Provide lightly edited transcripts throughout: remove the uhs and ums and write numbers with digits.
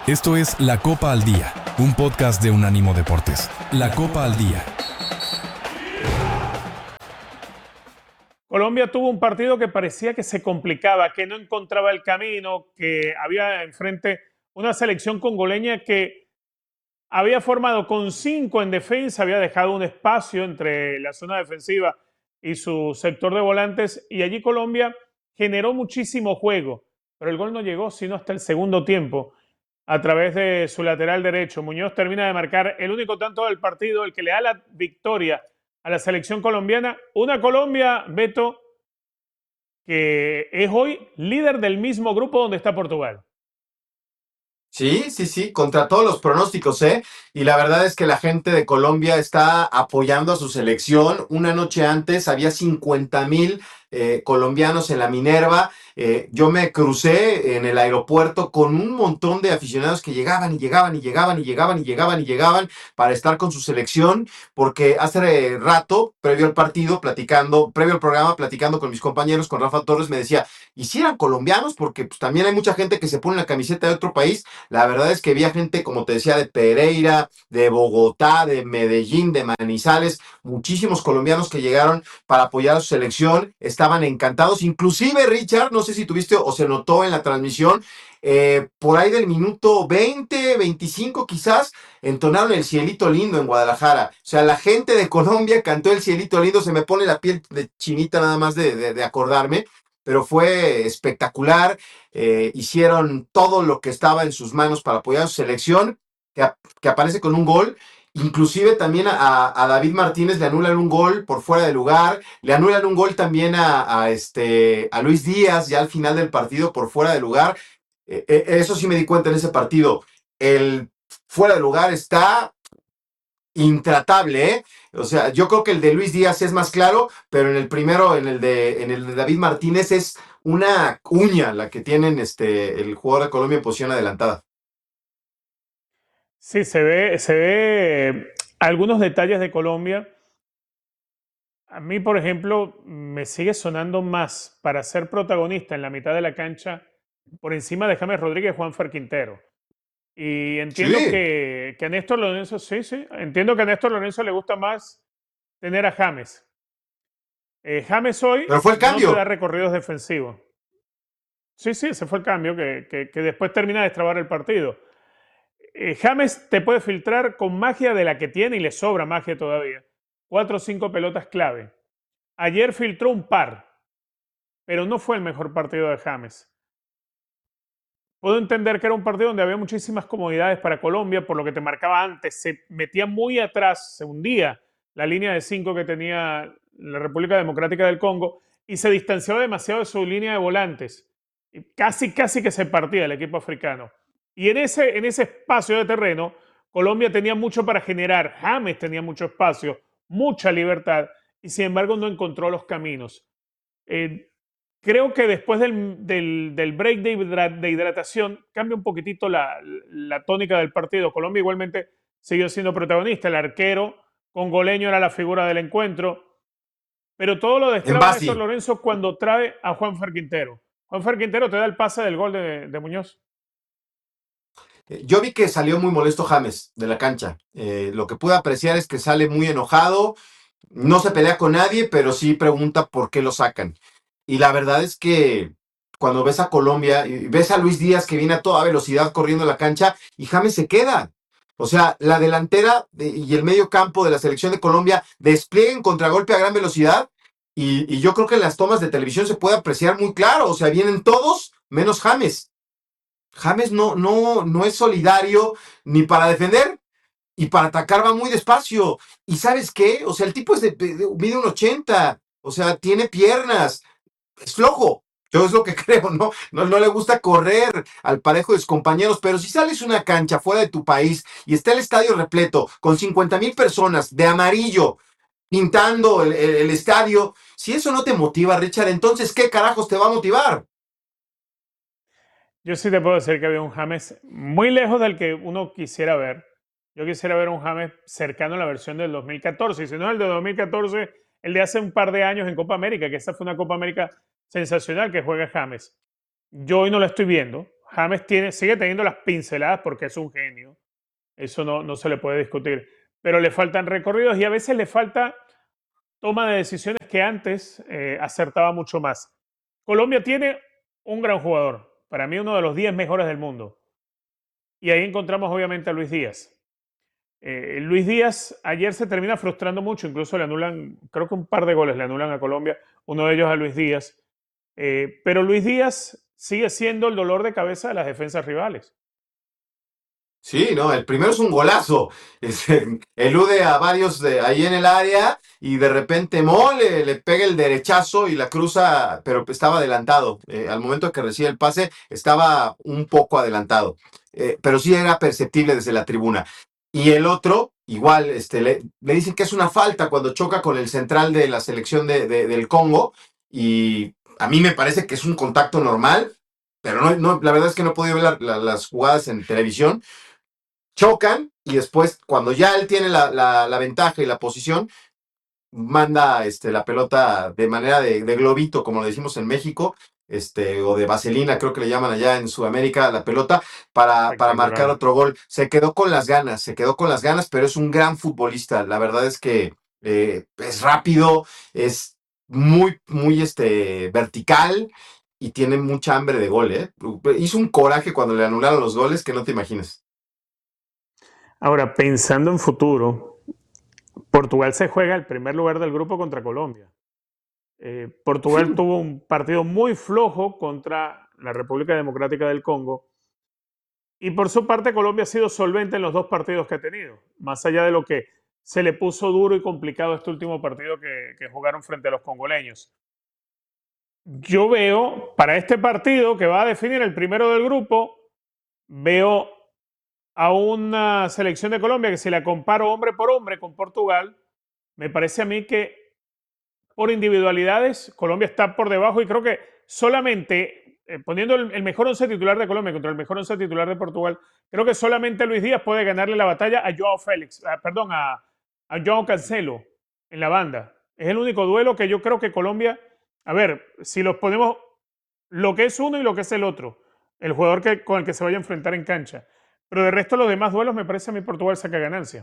Esto es La Copa al Día, un podcast de Unánimo Deportes. La Copa al Día. Colombia tuvo un partido que parecía que se complicaba, que no encontraba el camino, que había enfrente una selección congoleña que había formado con 5 en defensa, había dejado un espacio entre la zona defensiva y su sector de volantes, y allí Colombia generó muchísimo juego, pero el gol no llegó sino hasta el segundo tiempo a través de su lateral derecho. Muñoz termina de marcar el único tanto del partido, el que le da la victoria a la selección colombiana. Una Colombia, Beto, que es hoy líder del mismo grupo donde está Portugal. Sí, contra todos los pronósticos, ¿eh? Y la verdad es que la gente de Colombia está apoyando a su selección. Una noche antes había 50,000 colombianos en la Minerva. Yo me crucé en el aeropuerto con un montón de aficionados que llegaban para estar con su selección, porque hace rato, previo al partido, previo al programa, platicando con mis compañeros, con Rafa Torres, me decía, ¿y si eran colombianos? Porque pues, también hay mucha gente que se pone la camiseta de otro país. La verdad es que había gente, como te decía, de Pereira, de Bogotá, de Medellín, de Manizales, muchísimos colombianos que llegaron para apoyar a su selección, estaban encantados. Inclusive, Richard, no sé si tuviste o se notó en la transmisión, por ahí del minuto 20, 25 quizás, entonaron el Cielito Lindo en Guadalajara. O sea, la gente de Colombia cantó el Cielito Lindo, se me pone la piel de chinita nada más de acordarme, pero fue espectacular. Hicieron todo lo que estaba en sus manos para apoyar a su selección, que aparece con un gol. Inclusive también a David Martínez le anulan un gol por fuera de lugar, le anulan un gol también a Luis Díaz ya al final del partido por fuera de lugar. Eso sí me di cuenta en ese partido. El fuera de lugar está intratable, ¿eh? O sea, yo creo que el de Luis Díaz es más claro, pero en el primero, en el de David Martínez, es una uña la que tienen el jugador de Colombia en posición adelantada. Sí, se ve algunos detalles de Colombia. A mí, por ejemplo, me sigue sonando más para ser protagonista en la mitad de la cancha por encima de James Rodríguez y Juanfer Quintero. Y entiendo Sí, que a Néstor Lorenzo, sí, entiendo que a Néstor Lorenzo le gusta más tener a James. James hoy pero fue el no te da cambio. recorridos defensivos. Sí, ese fue el cambio que después termina de destrabar el partido. James te puede filtrar con magia de la que tiene y le sobra magia todavía. 4 o 5 pelotas clave. Ayer filtró un par, pero no fue el mejor partido de James. Puedo entender que era un partido donde había muchísimas comodidades para Colombia, por lo que te marcaba antes. Se metía muy atrás, se hundía la línea de 5 que tenía la República Democrática del Congo y se distanciaba demasiado de su línea de volantes. Y casi que se partía el equipo africano. Y en ese espacio de terreno, Colombia tenía mucho para generar. James tenía mucho espacio, mucha libertad, y sin embargo no encontró los caminos. Eh, Creo que después del break de hidratación cambia un poquitito la tónica del partido. Colombia igualmente siguió siendo protagonista. El arquero congoleño era la figura del encuentro. Pero todo lo En destraba Néstor Basti. Lorenzo cuando trae a Juanfer Quintero. Juanfer Quintero te da el pase del gol de Muñoz. Yo vi que salió muy molesto James de la cancha. Lo que pude apreciar es que sale muy enojado, no se pelea con nadie, pero sí pregunta por qué lo sacan. Y la verdad es que cuando ves a Colombia y ves a Luis Díaz que viene a toda velocidad corriendo la cancha y James se queda. O sea, la delantera y el medio campo de la selección de Colombia despliegan contragolpe a gran velocidad y yo creo que en las tomas de televisión se puede apreciar muy claro. O sea, vienen todos menos James. James no es solidario ni para defender y para atacar va muy despacio. ¿Y sabes qué? O sea, el tipo mide un 80, o sea, tiene piernas, es flojo. Yo es lo que creo, ¿no? No le gusta correr al parejo de sus compañeros, pero si sales a una cancha fuera de tu país y está el estadio repleto con 50,000 personas de amarillo pintando el estadio, si eso no te motiva, Richard, entonces, ¿qué carajos te va a motivar? Yo sí te puedo decir que había un James muy lejos del que uno quisiera ver. Yo quisiera ver un James cercano a la versión del 2014. Y si no es el de 2014, el de hace un par de años en Copa América, que esa fue una Copa América sensacional que juega James. Yo hoy no la estoy viendo. James sigue teniendo las pinceladas porque es un genio. Eso no se le puede discutir. Pero le faltan recorridos y a veces le falta toma de decisiones que antes acertaba mucho más. Colombia tiene un gran jugador, para mí uno de los 10 mejores del mundo. Y ahí encontramos obviamente a Luis Díaz. Luis Díaz ayer se termina frustrando mucho, incluso le anulan, creo que un par de goles le anulan a Colombia, uno de ellos a Luis Díaz. Pero Luis Díaz sigue siendo el dolor de cabeza de las defensas rivales. Sí, no, el primero es un golazo. Elude a varios ahí en el área y de repente Mole le pega el derechazo y la cruza, pero estaba adelantado. Al momento que recibe el pase, estaba un poco adelantado. Pero sí era perceptible desde la tribuna. Y el otro, igual, le dicen que es una falta cuando choca con el central de la selección del Congo. Y a mí me parece que es un contacto normal, pero la verdad es que no he podido ver las jugadas en televisión. Chocan y después, cuando ya él tiene la ventaja y la posición, manda la pelota de manera de globito, como lo decimos en México, o de vaselina, creo que le llaman allá en Sudamérica, la pelota, para marcar otro gol. Se quedó con las ganas, pero es un gran futbolista. La verdad es que es rápido, es muy, muy vertical y tiene mucha hambre de gol, ¿eh? Hizo un coraje cuando le anularon los goles que no te imaginas. Ahora, pensando en futuro, Portugal se juega el primer lugar del grupo contra Colombia. Portugal tuvo un partido muy flojo contra la República Democrática del Congo y por su parte Colombia ha sido solvente en los dos partidos que ha tenido, más allá de lo que se le puso duro y complicado este último partido que jugaron frente a los congoleños. Yo veo para este partido que va a definir el primero del grupo, veo a una selección de Colombia que si la comparo hombre por hombre con Portugal, me parece a mí que por individualidades Colombia está por debajo y creo que solamente poniendo el mejor once titular de Colombia contra el mejor once titular de Portugal, creo que solamente Luis Díaz puede ganarle la batalla a Joao Félix, a Joao Cancelo en la banda. Es el único duelo que yo creo que Colombia, a ver, si los ponemos lo que es uno y lo que es el otro, el jugador con el que se vaya a enfrentar en cancha. Pero de resto, los demás duelos me parece a mí Portugal saca ganancia.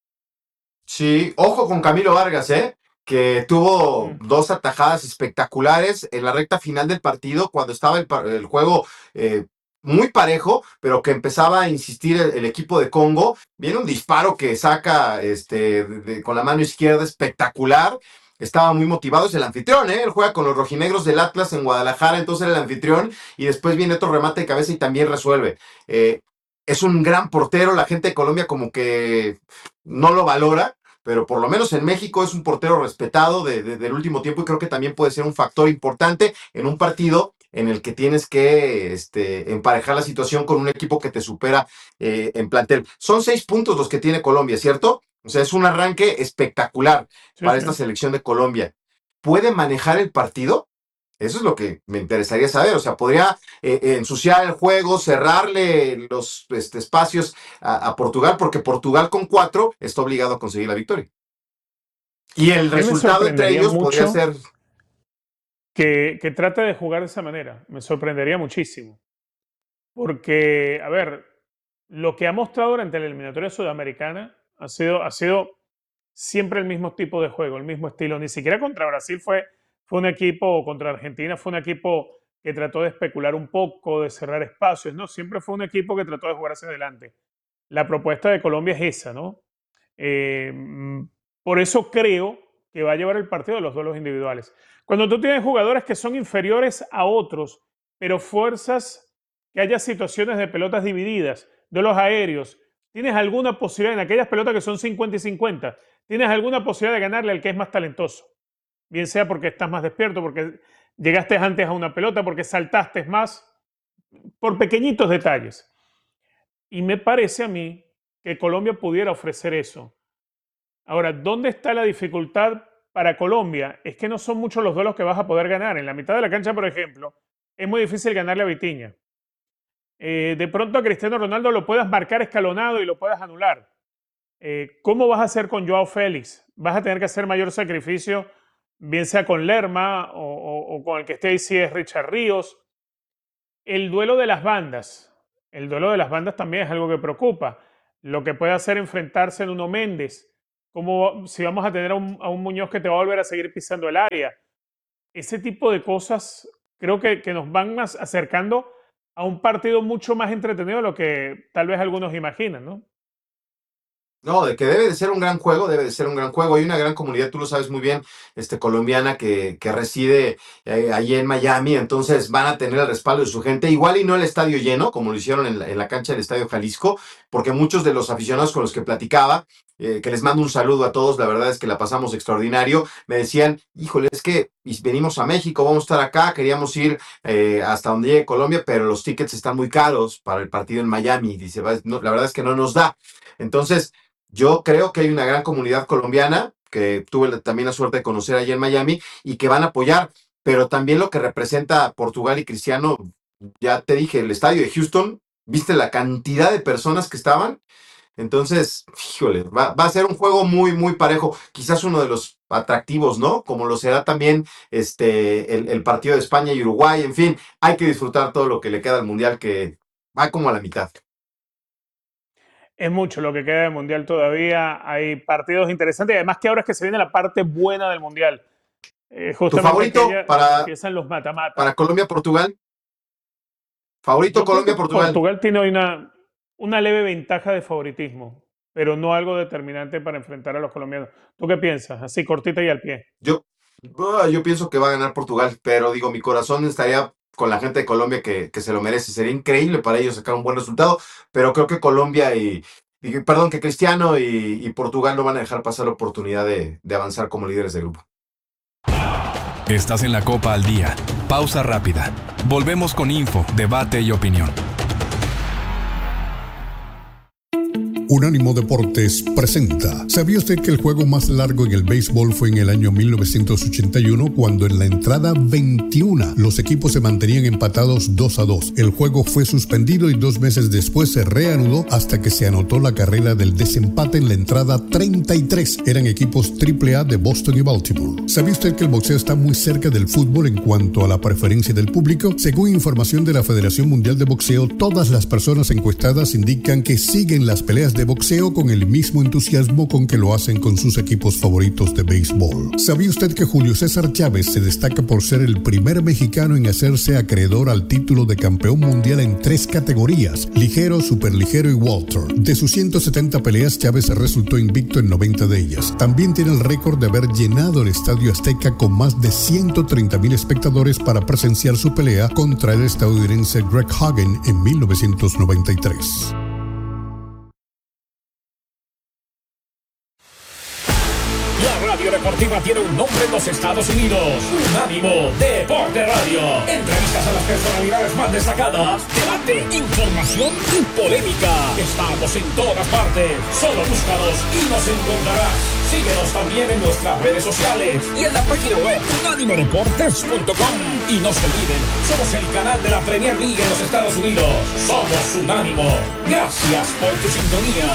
Sí, ojo con Camilo Vargas, que tuvo dos atajadas espectaculares en la recta final del partido, cuando estaba el juego muy parejo, pero que empezaba a insistir el equipo de Congo. Viene un disparo que saca con la mano izquierda espectacular. Estaba muy motivado, es el anfitrión, Él juega con los rojinegros del Atlas en Guadalajara, entonces el anfitrión, y después viene otro remate de cabeza y también resuelve. Es un gran portero, la gente de Colombia como que no lo valora, pero por lo menos en México es un portero respetado del último tiempo y creo que también puede ser un factor importante en un partido en el que tienes que emparejar la situación con un equipo que te supera en plantel. Son 6 puntos los que tiene Colombia, ¿cierto? O sea, es un arranque espectacular para esta selección de Colombia. ¿Puede manejar el partido? Eso es lo que me interesaría saber. O sea, podría ensuciar el juego, cerrarle los espacios a Portugal, porque Portugal con 4 está obligado a conseguir la victoria. Y el resultado entre ellos podría ser que trate de jugar de esa manera. Me sorprendería muchísimo. Porque, a ver, lo que ha mostrado durante la eliminatoria sudamericana ha sido siempre el mismo tipo de juego, el mismo estilo. Ni siquiera contra Brasil fue un equipo, contra Argentina fue un equipo que trató de especular un poco, de cerrar espacios, ¿no? Siempre fue un equipo que trató de jugar hacia adelante. La propuesta de Colombia es esa, ¿no? Por eso creo que va a llevar el partido de los duelos individuales. Cuando tú tienes jugadores que son inferiores a otros, pero fuerzas que haya situaciones de pelotas divididas, duelos aéreos, tienes alguna posibilidad en aquellas pelotas que son 50 y 50, tienes alguna posibilidad de ganarle al que es más talentoso. Bien sea porque estás más despierto, porque llegaste antes a una pelota, porque saltaste más, por pequeñitos detalles. Y me parece a mí que Colombia pudiera ofrecer eso. Ahora, ¿dónde está la dificultad para Colombia? Es que no son muchos los duelos que vas a poder ganar. En la mitad de la cancha, por ejemplo, es muy difícil ganarle a Vitinha. De pronto a Cristiano Ronaldo lo puedas marcar escalonado y lo puedas anular. ¿Cómo vas a hacer con Joao Félix? Vas a tener que hacer mayor sacrificio, bien sea con Lerma o con el que esté ahí si es Richard Ríos. El duelo de las bandas. El duelo de las bandas también es algo que preocupa. Lo que puede hacer enfrentarse en Nuno Méndez. Como si vamos a tener a un Muñoz que te va a volver a seguir pisando el área. Ese tipo de cosas creo que nos van más acercando a un partido mucho más entretenido de lo que tal vez algunos imaginan, ¿no? No, de que debe de ser un gran juego, debe de ser un gran juego. Hay una gran comunidad, tú lo sabes muy bien, colombiana que reside allí en Miami, entonces van a tener el respaldo de su gente, igual y no el estadio lleno, como lo hicieron en la cancha del Estadio Jalisco, porque muchos de los aficionados con los que platicaba, que les mando un saludo a todos, la verdad es que la pasamos extraordinario, me decían, híjole, es que venimos a México, vamos a estar acá, queríamos ir hasta donde llegue Colombia, pero los tickets están muy caros para el partido en Miami, dice, no, la verdad es que no nos da. Entonces, yo creo que hay una gran comunidad colombiana que tuve también la suerte de conocer allí en Miami y que van a apoyar, pero también lo que representa Portugal y Cristiano, ya te dije, el estadio de Houston, viste la cantidad de personas que estaban, entonces, híjole, va a ser un juego muy, muy parejo, quizás uno de los atractivos, ¿no? Como lo será también el partido de España y Uruguay, en fin, hay que disfrutar todo lo que le queda al Mundial, que va como a la mitad. Es mucho lo que queda del Mundial todavía. Hay partidos interesantes. Además que ahora es que se viene la parte buena del Mundial. ¿Tu favorito empiezan los mata-mata. para Colombia-Portugal? ¿Favorito Colombia-Portugal? Portugal tiene hoy una leve ventaja de favoritismo, pero no algo determinante para enfrentar a los colombianos. ¿Tú qué piensas? Así, cortita y al pie. Yo pienso que va a ganar Portugal, pero digo, mi corazón estaría con la gente de Colombia que se lo merece. Sería increíble para ellos sacar un buen resultado, pero creo que Colombia que Cristiano y Portugal no van a dejar pasar la oportunidad de avanzar como líderes de grupo. Estás en la Copa al Día. Pausa rápida. Volvemos con info, debate y opinión. Unánimo Deportes presenta. ¿Sabía usted que el juego más largo en el béisbol fue en el año 1981, cuando en la entrada 21 los equipos se mantenían empatados 2-2? El juego fue suspendido y 2 meses después se reanudó hasta que se anotó la carrera del desempate en la entrada 33. Eran equipos AAA de Boston y Baltimore. ¿Sabía usted que el boxeo está muy cerca del fútbol en cuanto a la preferencia del público? Según información de la Federación Mundial de Boxeo, todas las personas encuestadas indican que siguen las peleas de boxeo con el mismo entusiasmo con que lo hacen con sus equipos favoritos de béisbol. ¿Sabía usted que Julio César Chávez se destaca por ser el primer mexicano en hacerse acreedor al título de campeón mundial en 3 categorías: ligero, superligero y welter? De sus 170 peleas, Chávez resultó invicto en 90 de ellas. También tiene el récord de haber llenado el Estadio Azteca con más de 130,000 espectadores para presenciar su pelea contra el estadounidense Greg Hagen en 1993. La radio deportiva tiene un nombre en los Estados Unidos: Unánimo Deporte Radio. Entrevistas a las personalidades más destacadas, debate, información y polémica. Estamos en todas partes. Solo búscanos y nos encontrarás. Síguenos también en nuestras redes sociales y en la página web unánimodeportes.com. Y no se olviden, somos el canal de la Premier League en los Estados Unidos. Somos Unánimo. Gracias por tu sintonía.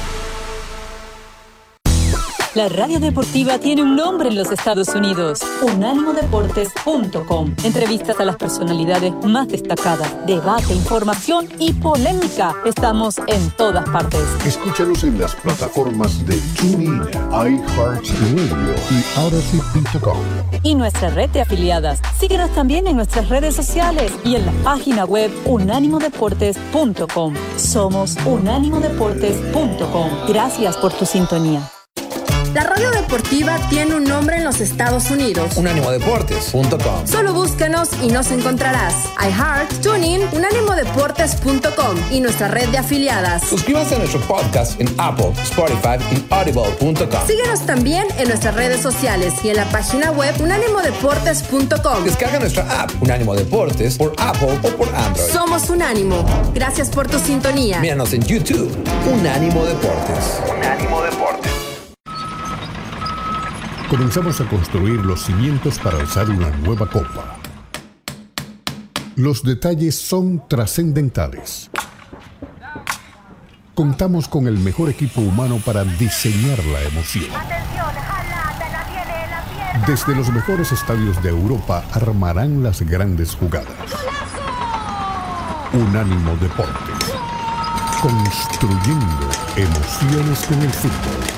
La radio deportiva tiene un nombre en los Estados Unidos: unánimodeportes.com. Entrevistas a las personalidades más destacadas, debate, información y polémica. Estamos en todas partes. Escúchanos en las plataformas de TuneIn, iHeartRadio y Odyssey.com. Y nuestra red de afiliadas. Síguenos también en nuestras redes sociales y en la página web unánimodeportes.com. Somos unánimodeportes.com. Gracias por tu sintonía. La radio deportiva tiene un nombre en los Estados Unidos: unánimodeportes.com. Solo búscanos y nos encontrarás. iHeart, TuneIn, unánimodeportes.com y nuestra red de afiliadas. Suscríbanse a nuestro podcast en Apple, Spotify y Audible.com. Síguenos también en nuestras redes sociales y en la página web unánimodeportes.com. Descarga nuestra app Unánimo Deportes por Apple o por Android. Somos Unánimo. Gracias por tu sintonía. Míranos en YouTube, Unánimo Deportes. Unánimo Deportes. Comenzamos a construir los cimientos para alzar una nueva copa. Los detalles son trascendentales. Contamos con el mejor equipo humano para diseñar la emoción. Desde los mejores estadios de Europa armarán las grandes jugadas. Unánimo Deportes. Construyendo emociones con el fútbol.